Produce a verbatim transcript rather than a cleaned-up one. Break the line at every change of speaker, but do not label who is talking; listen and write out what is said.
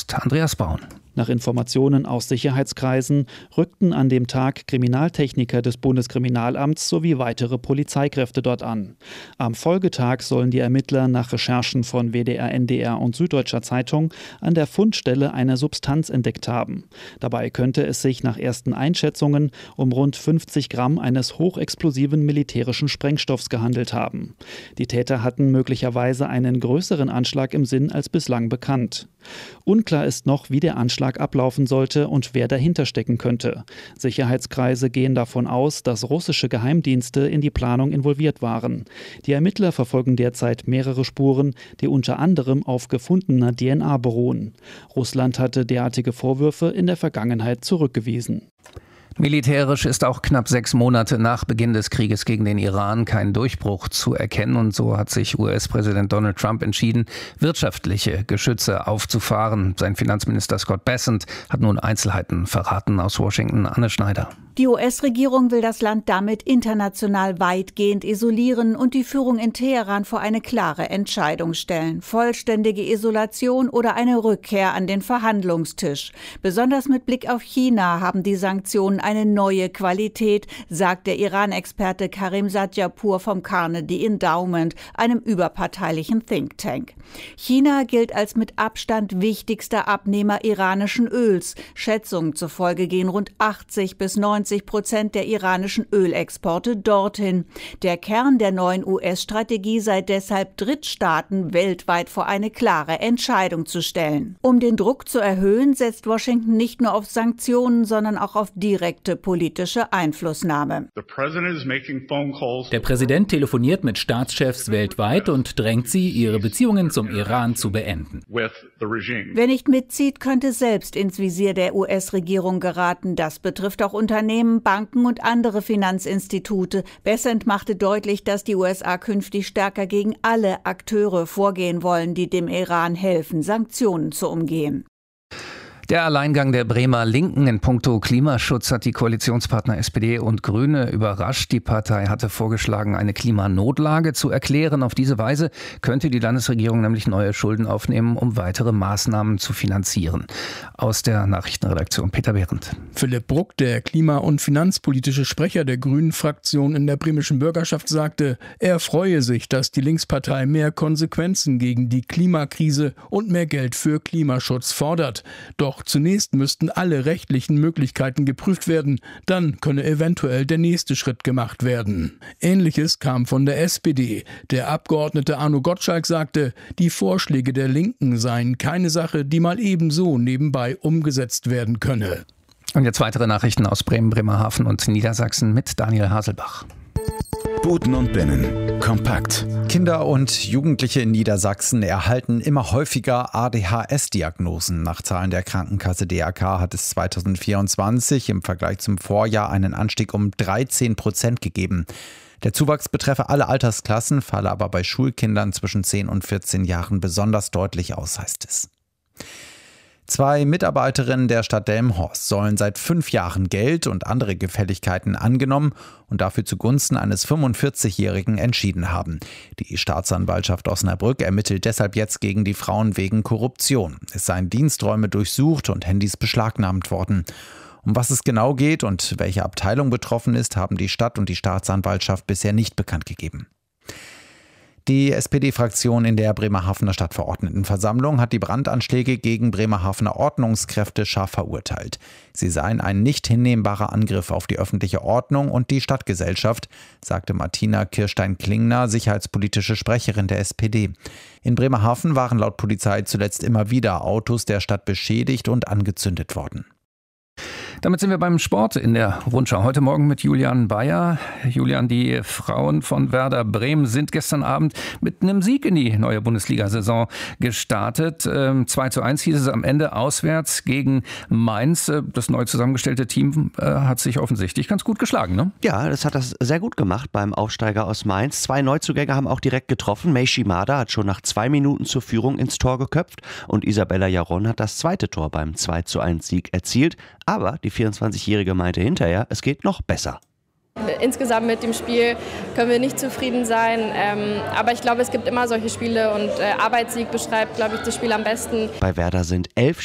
ist Andreas Braun.
Nach Informationen aus Sicherheitskreisen rückten an dem Tag Kriminaltechniker des Bundeskriminalamts sowie weitere Polizeikräfte dort an. Am Folgetag sollen die Ermittler nach Recherchen von W D R, N D R und Süddeutscher Zeitung an der Fundstelle eine Substanz entdeckt haben. Dabei könnte es sich nach ersten Einschätzungen um rund fünfzig Gramm eines hochexplosiven militärischen Sprengstoffs gehandelt haben. Die Täter hatten möglicherweise einen größeren Anschlag im Sinn als bislang bekannt. Unklar ist noch, wie der Anschlag ablaufen sollte und wer dahinter stecken könnte. Sicherheitskreise gehen davon aus, dass russische Geheimdienste in die Planung involviert waren. Die Ermittler verfolgen derzeit mehrere Spuren, die unter anderem auf gefundener D N A beruhen. Russland hatte derartige Vorwürfe in der Vergangenheit zurückgewiesen.
Militärisch ist auch knapp sechs Monate nach Beginn des Krieges gegen den Iran kein Durchbruch zu erkennen. Und so hat sich U S-Präsident Donald Trump entschieden, wirtschaftliche Geschütze aufzufahren. Sein Finanzminister Scott Bessent hat nun Einzelheiten verraten. Aus Washington, Anne Schneider.
Die U S-Regierung will das Land damit international weitgehend isolieren und die Führung in Teheran vor eine klare Entscheidung stellen. Vollständige Isolation oder eine Rückkehr an den Verhandlungstisch. Besonders mit Blick auf China haben die Sanktionen eine neue Qualität, sagt der Iran-Experte Karim Sadjapur vom Carnegie Endowment, einem überparteilichen Think Tank. China gilt als mit Abstand wichtigster Abnehmer iranischen Öls. Schätzungen zufolge gehen rund achtzig bis neunzig Prozent der iranischen Ölexporte dorthin. Der Kern der neuen U S-Strategie sei deshalb, Drittstaaten weltweit vor eine klare Entscheidung zu stellen. Um den Druck zu erhöhen, setzt Washington nicht nur auf Sanktionen, sondern auch auf direkte politische Einflussnahme.
Der Präsident telefoniert mit Staatschefs weltweit und drängt sie, ihre Beziehungen zum Iran zu beenden.
Wer nicht mitzieht, könnte selbst ins Visier der U S-Regierung geraten. Das betrifft auch Unternehmen, Banken und andere Finanzinstitute. Bessent machte deutlich, dass die U S A künftig stärker gegen alle Akteure vorgehen wollen, die dem Iran helfen, Sanktionen zu umgehen.
Der Alleingang der Bremer Linken in puncto Klimaschutz hat die Koalitionspartner S P D und Grüne überrascht. Die Partei hatte vorgeschlagen, eine Klimanotlage zu erklären. Auf diese Weise könnte die Landesregierung nämlich neue Schulden aufnehmen, um weitere Maßnahmen zu finanzieren. Aus der Nachrichtenredaktion Peter Behrendt.
Philipp Bruck, der klima- und finanzpolitische Sprecher der Grünen-Fraktion in der bremischen Bürgerschaft, sagte, er freue sich, dass die Linkspartei mehr Konsequenzen gegen die Klimakrise und mehr Geld für Klimaschutz fordert. Doch zunächst müssten alle rechtlichen Möglichkeiten geprüft werden, dann könne eventuell der nächste Schritt gemacht werden. Ähnliches kam von der S P D. Der Abgeordnete Arno Gottschalk sagte, die Vorschläge der Linken seien keine Sache, die mal ebenso nebenbei umgesetzt werden könne.
Und jetzt weitere Nachrichten aus Bremen, Bremerhaven und Niedersachsen mit Daniel Haselbach.
Buten und Binnen. Kompakt.
Kinder und Jugendliche in Niedersachsen erhalten immer häufiger A D H S-Diagnosen. Nach Zahlen der Krankenkasse D R K hat es zweitausendvierundzwanzig im Vergleich zum Vorjahr einen Anstieg um dreizehn Prozent gegeben. Der Zuwachs betreffe alle Altersklassen, falle aber bei Schulkindern zwischen zehn und vierzehn Jahren besonders deutlich aus, heißt es. Zwei Mitarbeiterinnen der Stadt Delmenhorst sollen seit fünf Jahren Geld und andere Gefälligkeiten angenommen und dafür zugunsten eines fünfundvierzigjährigen entschieden haben. Die Staatsanwaltschaft Osnabrück ermittelt deshalb jetzt gegen die Frauen wegen Korruption. Es seien Diensträume durchsucht und Handys beschlagnahmt worden. Um was es genau geht und welche Abteilung betroffen ist, haben die Stadt und die Staatsanwaltschaft bisher nicht bekannt gegeben. Die S P D-Fraktion in der Bremerhavener Stadtverordnetenversammlung hat die Brandanschläge gegen Bremerhavener Ordnungskräfte scharf verurteilt. Sie seien ein nicht hinnehmbarer Angriff auf die öffentliche Ordnung und die Stadtgesellschaft, sagte Martina Kirstein-Klingner, sicherheitspolitische Sprecherin der S P D. In Bremerhaven waren laut Polizei zuletzt immer wieder Autos der Stadt beschädigt und angezündet worden.
Damit sind wir beim Sport in der Rundschau. Heute Morgen mit Julian Bayer. Julian, die Frauen von Werder Bremen sind gestern Abend mit einem Sieg in die neue Bundesliga-Saison gestartet. zwei zu eins hieß es am Ende auswärts gegen Mainz. Das neu zusammengestellte Team hat sich offensichtlich ganz gut geschlagen, ne?
Ja, das hat das sehr gut gemacht beim Aufsteiger aus Mainz. Zwei Neuzugänge haben auch direkt getroffen. Mei Shimada hat schon nach zwei Minuten zur Führung ins Tor geköpft und Isabella Jaron hat das zweite Tor beim zwei zu eins Sieg erzielt. Aber die vierundzwanzigjährige meinte hinterher, es geht noch besser.
Insgesamt mit dem Spiel können wir nicht zufrieden sein, ähm, aber ich glaube, es gibt immer solche Spiele und äh, Arbeitssieg beschreibt, glaube ich, das Spiel am besten.
Bei Werder sind elf